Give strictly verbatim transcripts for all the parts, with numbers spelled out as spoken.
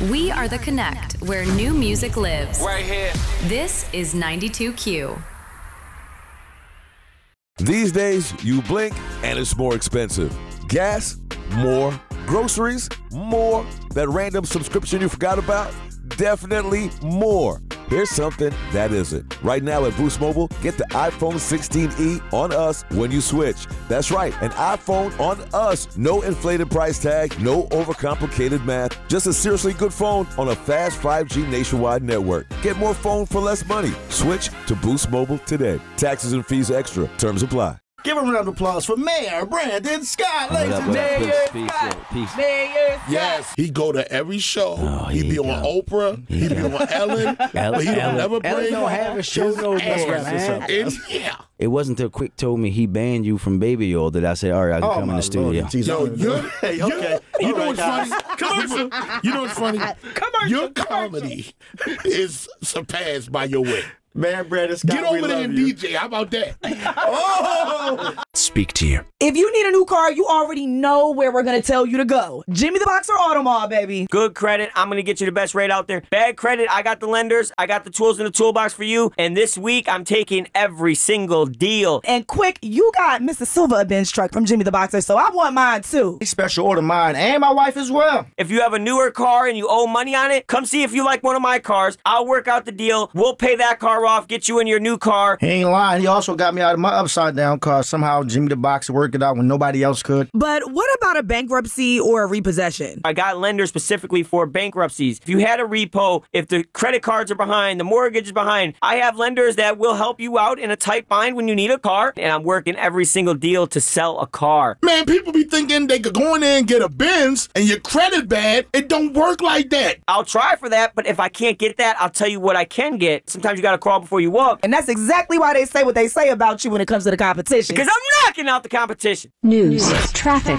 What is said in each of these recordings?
We are the Connect, where new music lives. Right here. This is ninety-two Q. These days, you blink and it's more expensive. Gas, more. Groceries, more. That random subscription you forgot about, definitely more. Here's something that isn't. Right now at Boost Mobile, get the iPhone sixteen e on us when you switch. That's right, an iPhone on us. No inflated price tag, no overcomplicated math. Just a seriously good phone on a fast five G nationwide network. Get more phone for less money. Switch to Boost Mobile today. Taxes and fees extra. Terms apply. Give a round of applause for Mayor Brandon Scott, ladies and Mayor gentlemen. Scott. Mayor Scott. Yes, he go to every show. Oh, he be on go. Oprah. He be on Ellen. but he don't Ellen. never bring Ellen don't have a show his no more, ass. man. And, yeah. It wasn't until Quick told me he banned you from Baby Oil that I said, all right, I can Oh, come in my the studio. Lord, Yo, you're, Hey, okay. you All know right, what's guys. funny? Commercial. You know what's funny? Commercial, Your comedy is surpassed by your wit. Man, Brandon Scott, Get we over there love and you. D J. How about that? Oh! Speak to you. If you need a new car, you already know where we're going to tell you to go. Jimmy the Boxer Auto Mall, baby. Good credit, I'm going to get you the best rate out there. Bad credit, I got the lenders. I got the tools in the toolbox for you. And this week, I'm taking every single deal. And quick, you got Mister Silver a Benz truck from Jimmy the Boxer, so I want mine too. Special order mine and my wife as well. If you have a newer car and you owe money on it, come see if you like one of my cars. I'll work out the deal. We'll pay that car off, get you in your new car. He ain't lying. He also got me out of my upside down car. Somehow Jimmy the Boxer worked it out when nobody else could. But what about a bankruptcy or a repossession? I got lenders specifically for bankruptcies. If you had a repo, if the credit cards are behind, the mortgage is behind, I have lenders that will help you out in a tight bind when you need a car, and I'm working every single deal to sell a car. Man, people be thinking they could go in there and get a Benz and your credit bad. It don't work like that. I'll try for that, but if I can't get that, I'll tell you what I can get. Sometimes you gotta crawl before you walk. And that's exactly why they say what they say about you when it comes to the competition. Because I'm knocking out the competition. News, traffic.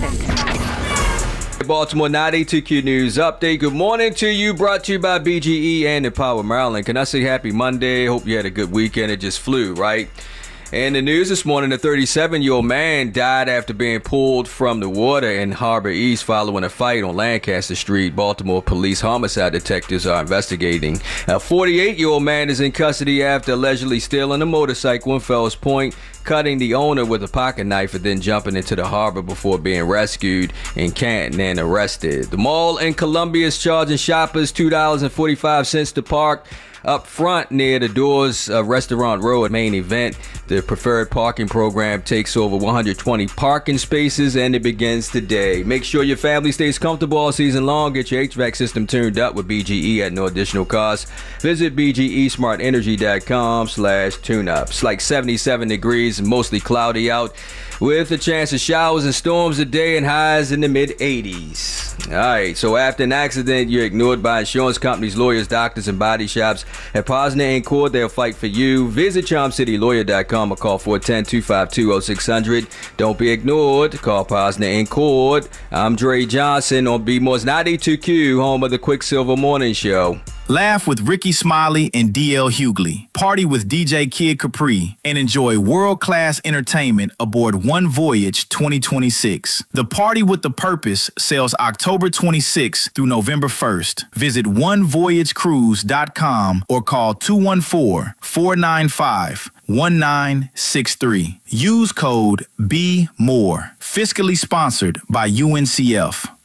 Baltimore ninety-two Q News Update. Good morning to you. Brought to you by B G E and Empower Maryland. Can I say happy Monday? Hope you had a good weekend. It just flew, right? In the news this morning, a thirty-seven-year-old man died after being pulled from the water in Harbor East following a fight on Lancaster Street. Baltimore police homicide detectives are investigating. A forty-eight-year-old man is in custody after allegedly stealing a motorcycle in Fells Point, cutting the owner with a pocket knife and then jumping into the harbor before being rescued in Canton and arrested. The mall in Columbia is charging shoppers two dollars and forty-five cents to park up front near the doors of Restaurant Row at Main Event. The preferred parking program takes over one hundred twenty parking spaces and it begins today. Make sure your family stays comfortable all season long. Get your H V A C system tuned up with B G E at no additional cost. Visit B G E smart energy dot com slash tune up. It's like seventy-seven degrees and mostly cloudy out with a chance of showers and storms today and highs in the mid eighties. All right, so after an accident, you're ignored by insurance companies, lawyers, doctors, and body shops. At Posner in Court, they'll fight for you. Visit charm city lawyer dot com or call four one zero, two five two, oh six hundred. Don't be ignored. Call Posner in Court. I'm Dre Johnson on B More's ninety-two Q, home of the Quicksilver Morning Show. Laugh with Ricky Smiley and D L Hughley. Party with D J Kid Capri and enjoy world-class entertainment aboard One Voyage twenty twenty-six. The Party with the Purpose sails October twenty-sixth through November first. Visit one voyage cruise dot com or call two one four, four nine five, one nine six three. Use code B M O R E. Fiscally sponsored by U N C F.